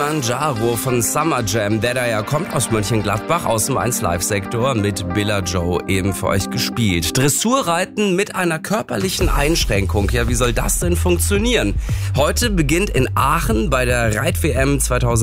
Kilimanjaro von Summer Jam, der da ja kommt aus Mönchengladbach, aus dem 1Live-Sektor, mit Billa Joe eben für euch gespielt. Dressurreiten mit einer körperlichen Einschränkung. Ja, wie soll das denn funktionieren? Heute beginnt in Aachen bei der Reit-WM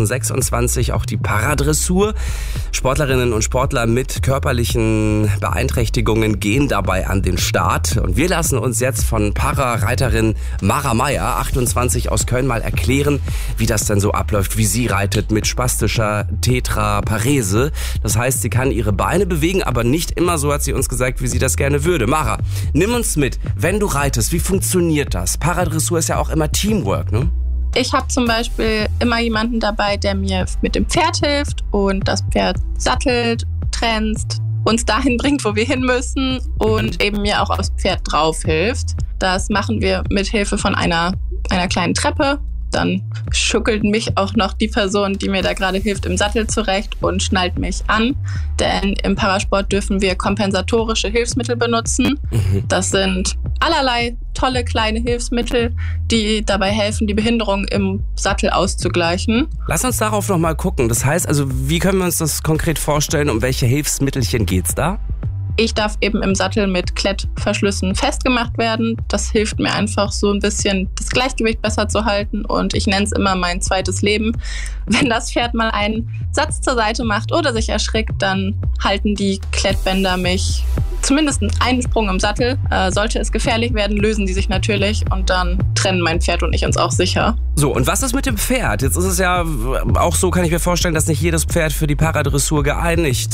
2026 auch die Paradressur. Sportlerinnen und Sportler mit körperlichen Beeinträchtigungen gehen dabei an den Start. Und wir lassen uns jetzt von Parareiterin Mara Meyer, 28 aus Köln, mal erklären, wie das denn so abläuft, wie sie reitet mit spastischer Tetraparese. Das heißt, sie kann ihre Beine bewegen, aber nicht immer so, hat sie uns gesagt, wie sie das gerne würde. Mara, nimm uns mit, wenn du reitest, wie funktioniert das? Paradressur ist ja auch immer Teamwork, ne? Ich habe zum Beispiel immer jemanden dabei, der mir mit dem Pferd hilft und das Pferd sattelt, trenst, uns dahin bringt, wo wir hin müssen und eben mir auch aufs Pferd drauf hilft. Das machen wir mit Hilfe von einer kleinen Treppe. Dann schuckelt mich auch noch die Person, die mir da gerade hilft, im Sattel zurecht und schnallt mich an. Denn im Parasport dürfen wir kompensatorische Hilfsmittel benutzen. Das sind allerlei tolle kleine Hilfsmittel, die dabei helfen, die Behinderung im Sattel auszugleichen. Lass uns darauf noch mal gucken. Das heißt, also wie können wir uns das konkret vorstellen? Um welche Hilfsmittelchen geht's da? Ich darf eben im Sattel mit Klettverschlüssen festgemacht werden. Das hilft mir einfach so ein bisschen, das Gleichgewicht besser zu halten. Und ich nenne es immer mein zweites Leben. Wenn das Pferd mal einen Satz zur Seite macht oder sich erschrickt, dann halten die Klettbänder mich zumindest einen Sprung im Sattel. Sollte es gefährlich werden, lösen die sich natürlich und dann trennen mein Pferd und ich uns auch sicher. So, und was ist mit dem Pferd? Jetzt ist es ja auch so, kann ich mir vorstellen, dass nicht jedes Pferd für die Paradressur geeinigt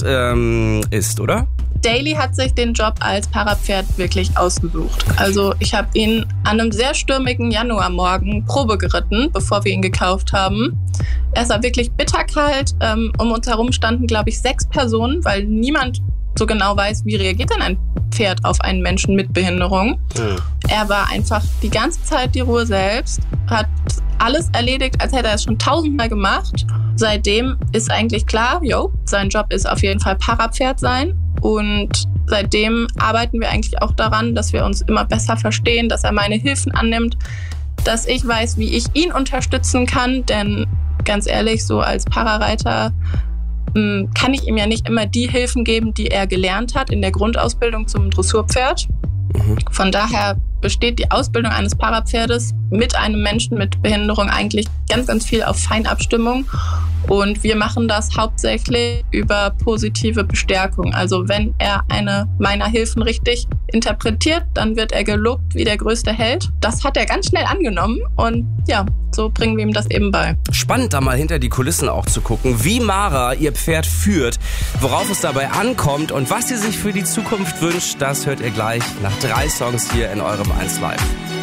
ist, oder? Daly hat sich den Job als Parapferd wirklich ausgesucht. Also ich habe ihn an einem sehr stürmigen Januarmorgen Probe geritten, bevor wir ihn gekauft haben. Es war wirklich bitterkalt. Um uns herum standen, glaube ich, 6 Personen, weil niemand so genau weiß, wie reagiert denn ein Pferd auf einen Menschen mit Behinderung. Er war einfach die ganze Zeit die Ruhe selbst, hat alles erledigt, als hätte er es schon 1000-mal gemacht. Seitdem ist eigentlich klar, sein Job ist auf jeden Fall Parapferd sein. Und seitdem arbeiten wir eigentlich auch daran, dass wir uns immer besser verstehen, dass er meine Hilfen annimmt, dass ich weiß, wie ich ihn unterstützen kann. Denn ganz ehrlich, so als Parareiter kann ich ihm ja nicht immer die Hilfen geben, die er gelernt hat in der Grundausbildung zum Dressurpferd. Von daher besteht die Ausbildung eines Parapferdes mit einem Menschen mit Behinderung eigentlich ganz, ganz viel auf Feinabstimmung. Und wir machen das hauptsächlich über positive Bestärkung. Also wenn er eine meiner Hilfen richtig interpretiert, dann wird er gelobt wie der größte Held. Das hat er ganz schnell angenommen und ja, so bringen wir ihm das eben bei. Spannend, da mal hinter die Kulissen auch zu gucken, wie Mara ihr Pferd führt, worauf es dabei ankommt und was sie sich für die Zukunft wünscht, das hört ihr gleich nach 3 Songs hier in eurem 1Live.